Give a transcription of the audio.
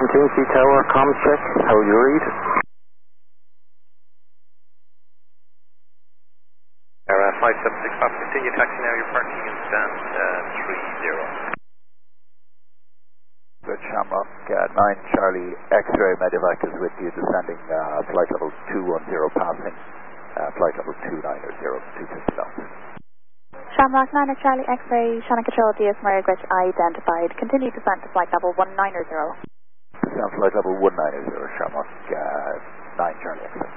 Contingency Tower, comms check, how you read? Air 576 Papa, continue taxi now, you're parking in stand 30. Good, Shamrock 9 Charlie X-ray Medevac is with you, descending flight level 210, passing flight level 290, 250 knots. Shamrock 9 Charlie X-ray, Shannon Control, DS Margaret identified. Continue descent to flight level 190. Descent flight level 190, Shamrock 9 Charlie X-ray.